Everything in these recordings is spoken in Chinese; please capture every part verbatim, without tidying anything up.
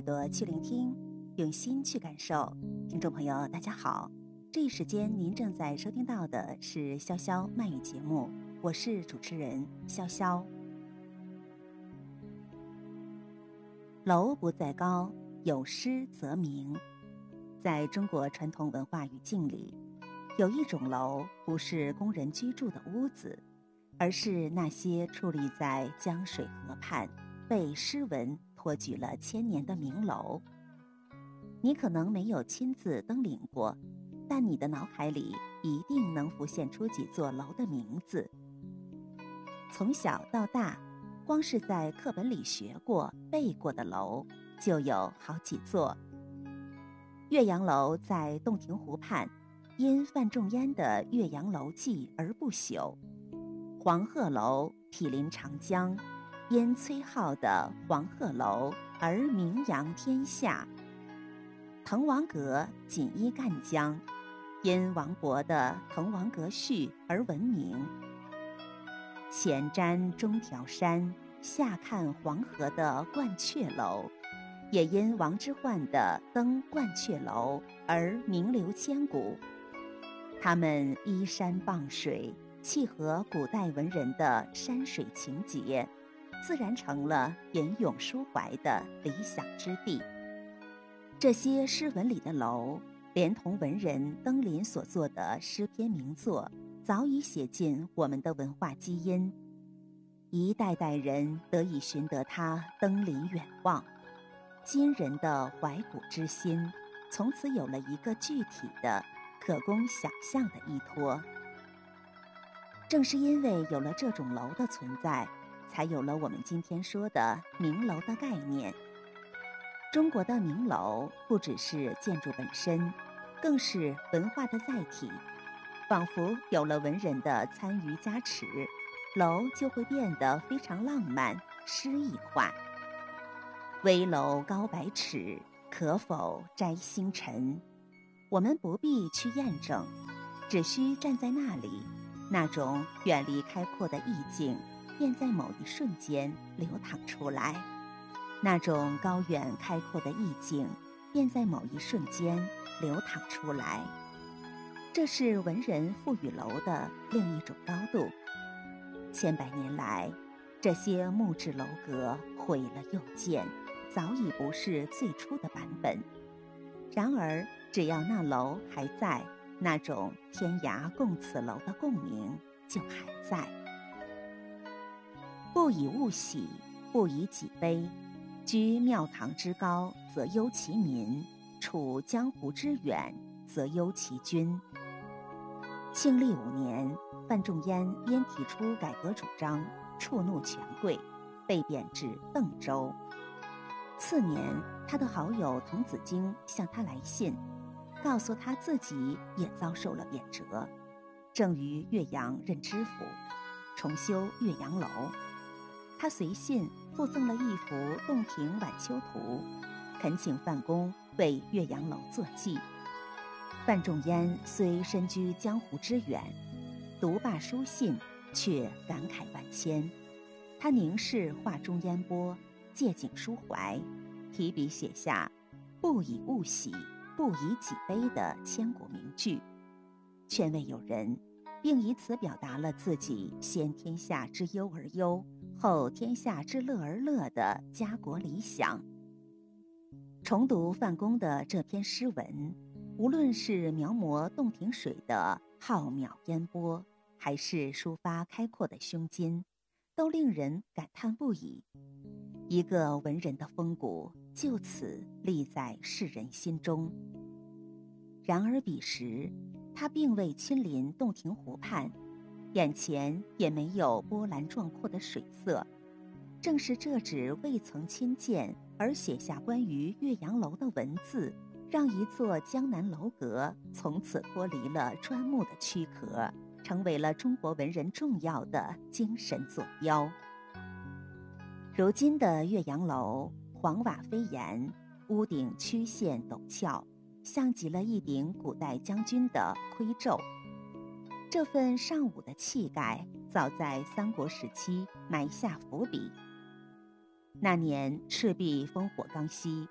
朵去聆听，用心去感受。听众朋友大家好，这一时间您正在收听到的是潇潇慢语节目，我是主持人潇潇。楼不在高，有诗则鸣。在中国传统文化语境里，有一种楼不是工人居住的屋子，而是那些矗立在江水河畔，被诗文托举了千年的名楼。你可能没有亲自登临过，但你的脑海里一定能浮现出几座楼的名字。从小到大，光是在课本里学过背过的楼就有好几座。岳阳楼在洞庭湖畔，因范仲淹的《岳阳楼记》而不朽。黄鹤楼毗邻长江，因崔颢的《黄鹤楼》而名扬天下。滕王阁紧依赣江，因王勃的《滕王阁序》而闻名。前瞻中条山，下看黄河的鹳雀楼，也因王之涣的《登鹳雀楼》而名留千古。他们依山傍水，契合古代文人的山水情节，自然成了吟咏抒怀的理想之地。这些诗文里的楼，连同文人登临所作的诗篇名作，早已写进我们的文化基因，一代代人得以寻得它登临远望。今人的怀古之心，从此有了一个具体的可供想象的依托。正是因为有了这种楼的存在，才有了我们今天说的名楼的概念。中国的名楼不只是建筑本身，更是文化的载体，仿佛有了文人的参与加持，楼就会变得非常浪漫诗意化。危楼高百尺，可否摘星辰？我们不必去验证，只需站在那里，那种远离开阔的意境便在某一瞬间流淌出来，那种高远开阔的意境便在某一瞬间流淌出来。这是文人赋予楼的另一种高度。千百年来，这些木质楼阁毁了又建，早已不是最初的版本。然而只要那楼还在，那种天涯共此楼的共鸣就还在。不以物喜，不以己悲。居庙堂之高，则忧其民；处江湖之远，则忧其君。庆历五年，范仲淹因提出改革主张，触怒权贵，被贬至邓州。次年，他的好友滕子京向他来信，告诉他自己也遭受了贬谪，正于岳阳任知府，重修岳阳楼。他随信附赠了一幅《洞庭晚秋图》，恳请范公为岳阳楼作记。范仲淹虽身居江湖之远，读罢书信，却感慨万千。他凝视画中烟波，借景抒怀，提笔写下“不以物喜，不以己悲”的千古名句，劝慰友人，并以此表达了自己先天下之忧而忧，后天下之乐而乐的家国理想。重读范公的这篇诗文，无论是描摹洞庭水的浩渺烟波，还是抒发开阔的胸襟，都令人感叹不已。一个文人的风骨就此立在世人心中。然而彼时，他并未亲临洞庭湖畔，眼前也没有波澜壮阔的水色。正是这只未曾亲见而写下关于岳阳楼的文字，让一座江南楼阁从此脱离了砖木的躯壳，成为了中国文人重要的精神坐标。如今的岳阳楼，黄瓦飞檐，屋顶曲线陡峭，像极了一顶古代将军的盔胄。这份尚武的气概，早在三国时期埋下伏笔。那年赤壁烽火刚息，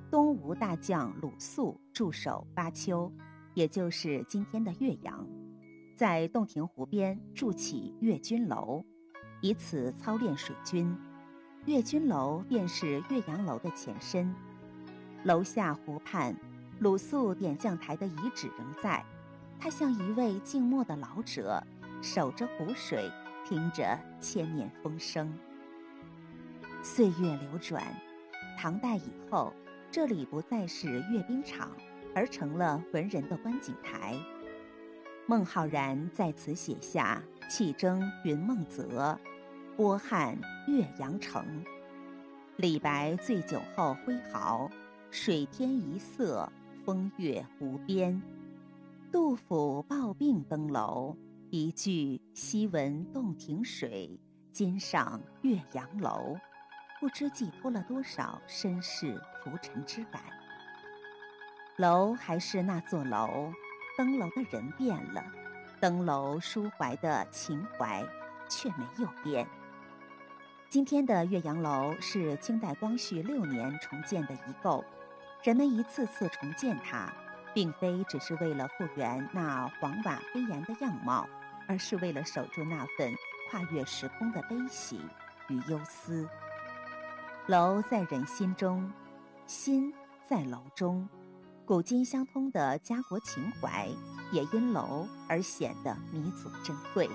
东吴大将鲁肃驻守巴丘，也就是今天的岳阳，在洞庭湖边筑起岳军楼，以此操练水军。岳军楼便是岳阳楼的前身。楼下湖畔，鲁肃点将台的遗址仍在，他像一位静默的老者，守着湖水，听着千年风声。岁月流转，唐代以后，这里不再是阅兵场，而成了文人的观景台。孟浩然在此写下弃征云梦泽，拨汉岳阳城。李白醉酒后挥毫，水天一色，风月无边。杜甫抱病登楼，一句昔闻洞庭水，今上岳阳楼，不知寄托了多少身世浮沉之感。楼还是那座楼，登楼的人变了，登楼抒怀的情怀却没有变。今天的岳阳楼是清代光绪六年重建的遗构，人们一次次重建它，并非只是为了复原那黄瓦飞檐的样貌，而是为了守住那份跨越时空的悲喜与忧思。楼在人心中，心在楼中，古今相通的家国情怀也因楼而显得弥足珍贵。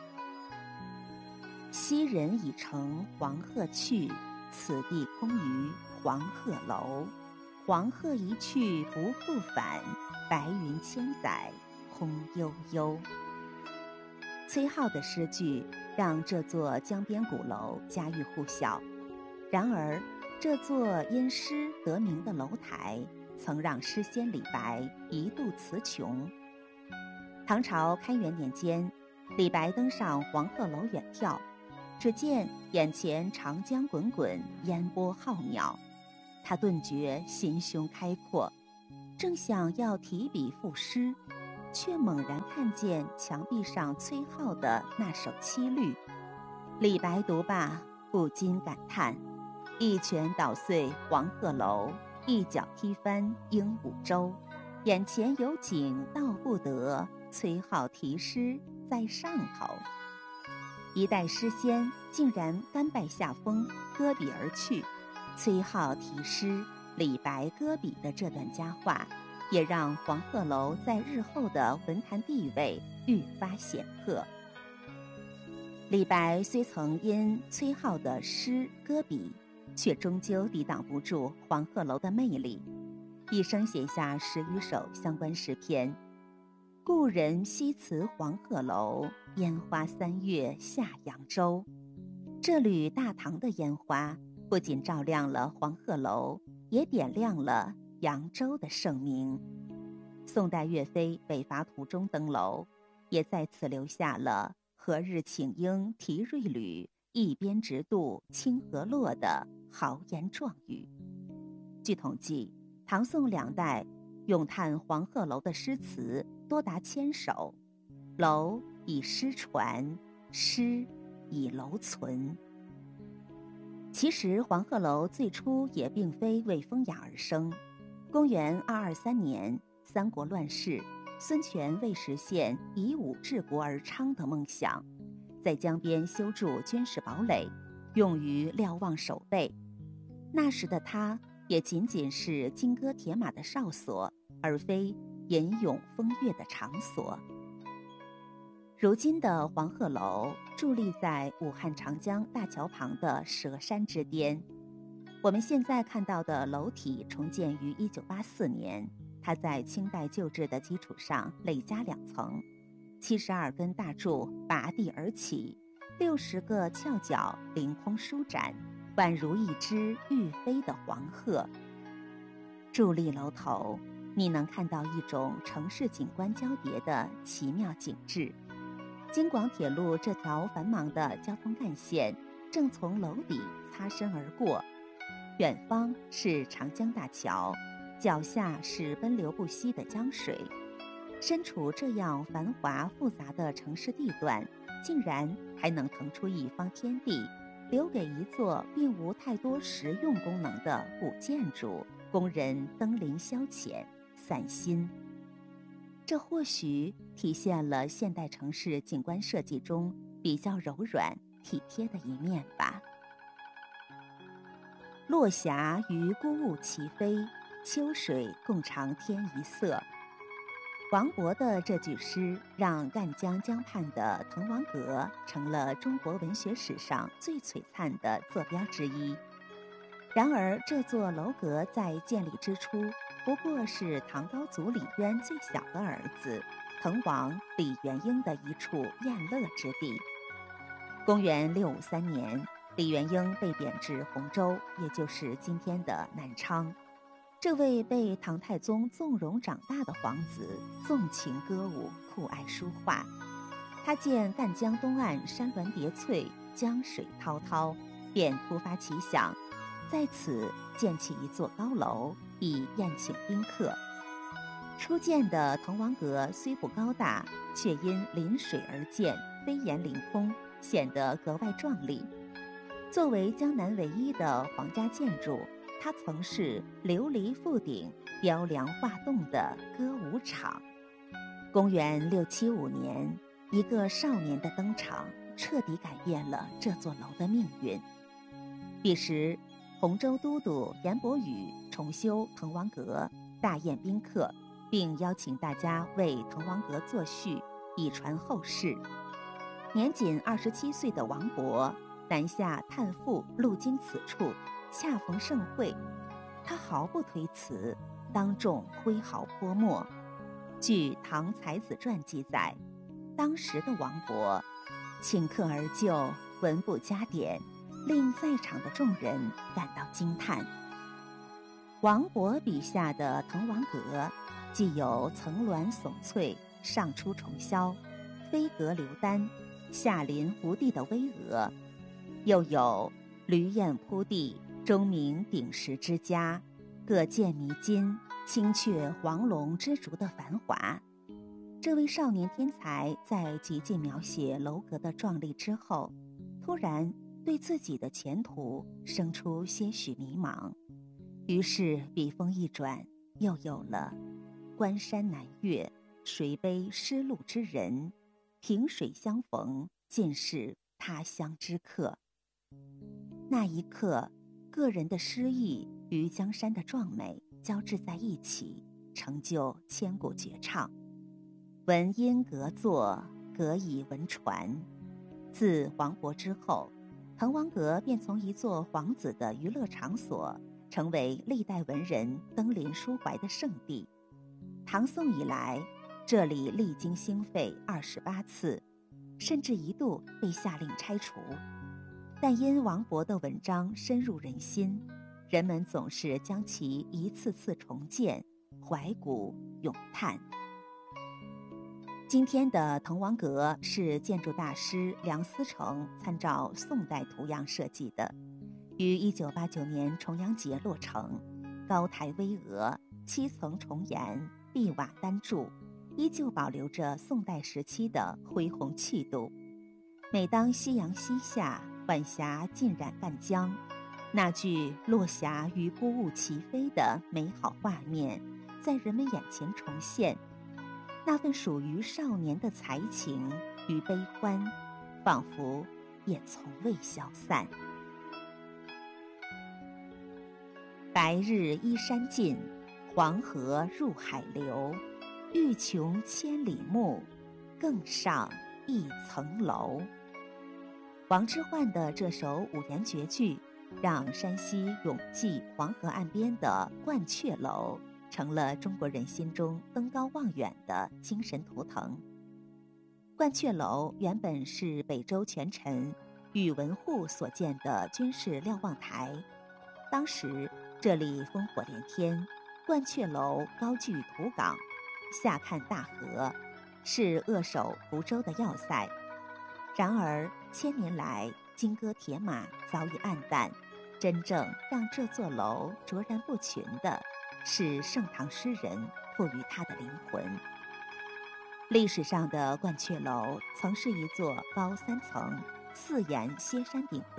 昔人已乘黄鹤去，此地空余黄鹤楼。黄鹤一去不复返，白云千载空悠悠。崔颢的诗句让这座江边古楼家喻户晓，然而这座因诗得名的楼台曾让诗仙李白一度词穷。唐朝开元年间，李白登上黄鹤楼远眺，只见眼前长江滚滚，烟波浩渺，他顿觉心胸开阔，正想要提笔赋诗，却猛然看见墙壁上崔颢的那首七律。李白读罢，不禁感叹：一拳捣碎黄鹤楼，一脚踢翻鹦鹉洲。眼前有景道不得，崔颢题诗在上头。一代诗仙竟然甘拜下风，搁笔而去。崔颢题诗，李白搁笔的这段佳话，也让黄鹤楼在日后的文坛地位愈发显赫。李白虽曾因崔颢的诗搁笔，却终究抵挡不住黄鹤楼的魅力，一生写下十余首相关诗篇。故人西辞黄鹤楼，烟花三月下扬州。这缕大唐的烟花不仅照亮了黄鹤楼，也点亮了扬州的盛名。宋代岳飞北伐途中登楼，也在此留下了何日请缨提锐旅，一边直渡清河洛的豪言壮语。据统计，唐宋两代咏叹黄鹤楼的诗词多达千首，楼以诗传，诗以楼存。其实黄鹤楼最初也并非为风雅而生。公元二二三年，三国乱世，孙权为实现以武治国而昌的梦想，在江边修筑军事堡垒，用于瞭望守备。那时的他也仅仅是金戈铁马的哨所，而非吟咏风月的场所。如今的黄鹤楼伫立在武汉长江大桥旁的蛇山之巅。我们现在看到的楼体重建于一九八四年，它在清代旧制的基础上累加两层，七十二根大柱拔地而起，六十个翘角凌空舒展，宛如一只欲飞的黄鹤。伫立楼头，你能看到一种城市景观交叠的奇妙景致。京广铁路这条繁忙的交通干线正从楼底擦身而过，远方是长江大桥，脚下是奔流不息的江水。身处这样繁华复杂的城市地段，竟然还能腾出一方天地， 留给一座并无太多实用功能的古建筑，供人登临消遣、散心。这或许体现了现代城市景观设计中比较柔软、体贴的一面吧。落霞与孤鹜齐飞，秋水共长天一色。王勃的这句诗让赣江江畔的滕王阁成了中国文学史上最璀璨的坐标之一。然而这座楼阁在建立之初不过是唐高祖李渊最小的儿子滕王李元婴的一处宴乐之地。公元六五三年，李元婴被贬至洪州，也就是今天的南昌。这位被唐太宗纵容长大的皇子纵情歌舞，酷爱书画。他见赣江东岸山峦叠翠，江水滔滔，便突发奇想，在此建起一座高楼，以宴请宾客。初建的滕王阁虽不高大，却因临水而建，飞檐凌空，显得格外壮丽。作为江南唯一的皇家建筑，它曾是琉璃覆顶、雕梁画栋的歌舞场。公元六七五年，一个少年的登场，彻底改变了这座楼的命运。彼时，洪州都督严伯宇重修滕王阁，大宴宾客，并邀请大家为滕王阁作序，以传后世。年仅二十七岁的王勃南下探父，路经此处，恰逢盛会，他毫不推辞，当众挥毫泼墨。据《唐才子传》记载，当时的王勃顷刻而就，文不加点，令在场的众人感到惊叹。王勃笔下的滕王阁，既有层峦耸翠、上出重霄、飞阁流丹、下临湖地的巍峨，又有驴雁铺地、钟鸣鼎食之家、各见弥津、青雀黄龙之竹的繁华。这位少年天才在极尽描写楼阁的壮丽之后，突然对自己的前途生出些许迷茫，于是笔锋一转，又有了关山难越，谁悲失路之人，萍水相逢，尽是他乡之客。那一刻，个人的诗意与江山的壮美交织在一起，成就千古绝唱。闻音阁作，阁以闻传。自王勃之后，滕王阁便从一座皇子的娱乐场所，成为历代文人登临抒怀的圣地。唐宋以来，这里历经兴废二十八次，甚至一度被下令拆除。但因王勃的文章深入人心，人们总是将其一次次重建，怀古咏叹。今天的滕王阁是建筑大师梁思成参照宋代图样设计的，于一九八九年重阳节落成，高台巍峨，七层重檐，碧瓦丹柱，依旧保留着宋代时期的恢宏气度。每当夕阳西下，晚霞浸染赣江，那句落霞与孤鹜齐飞的美好画面在人们眼前重现，那份属于少年的才情与悲欢，仿佛也从未消散。白日依山尽，黄河入海流。欲穷千里目，更上一层楼。王之涣的这首五言绝句，让山西永济黄河岸边的鹳雀楼成了中国人心中登高望远的精神图腾。鹳雀楼原本是北周权臣宇文护所建的军事瞭望台，当时这里烽火连天，鹳雀楼高踞土岗，下看大河，是扼守福州的要塞。然而千年来金戈铁马早已暗淡，真正让这座楼卓然不群的是盛唐诗人赋予它的灵魂。历史上的鹳雀楼曾是一座高三层、四檐歇山顶的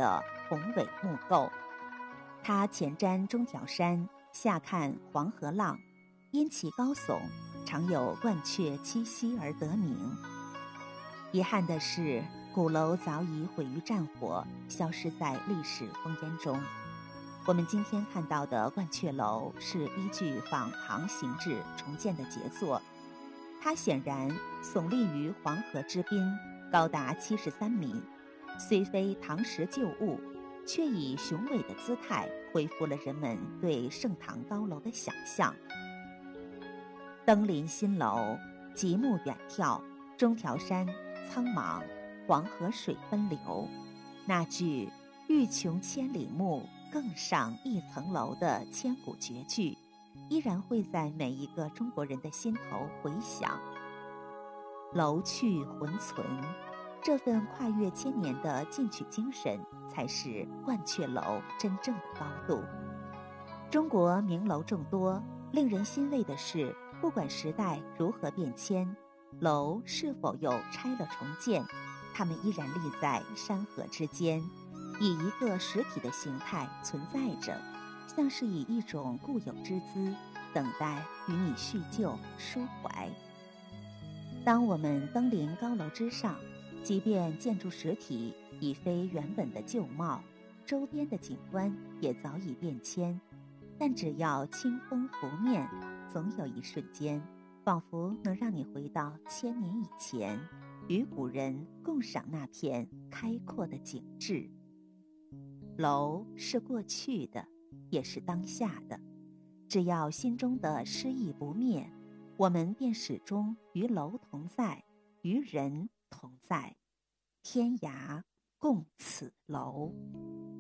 宏伟木构。它前瞻中条山，下看黄河浪，因其高耸，常有鹳雀栖息而得名。遗憾的是，古楼早已毁于战火，消失在历史烽烟中。我们今天看到的鹳雀楼是依据仿唐形制重建的杰作，它显然耸立于黄河之滨，高达七十三米，虽非唐时旧物，却以雄伟的姿态恢复了人们对盛唐高楼的想象。登临新楼，极目远眺，中条山苍茫，黄河水奔流，那句欲穷千里目，更上一层楼的千古绝句，依然会在每一个中国人的心头回响。楼去魂存，这份跨越千年的进取精神，才是鹳雀楼真正的高度。中国名楼众多，令人欣慰的是，不管时代如何变迁，楼是否又拆了重建，它们依然立在山河之间，以一个实体的形态存在着，像是以一种固有之姿，等待与你叙旧抒怀。当我们登临高楼之上，即便建筑实体已非原本的旧貌，周边的景观也早已变迁，但只要清风拂面，总有一瞬间，仿佛能让你回到千年以前，与古人共赏那片开阔的景致。楼是过去的，也是当下的，只要心中的诗意不灭，我们便始终与楼同在，与人同在，天涯共此楼。